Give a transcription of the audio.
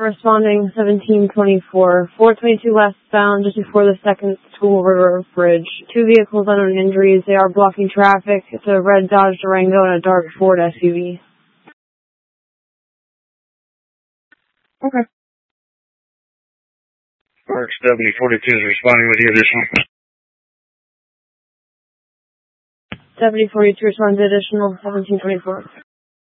Responding 1724, 422 westbound, just before the second School River Bridge. 2 vehicles unknown injuries. They are blocking traffic. It's a red Dodge Durango and a dark Ford SUV. Okay. Marks W42 is responding with the additional. 7042 responds to additional 1724.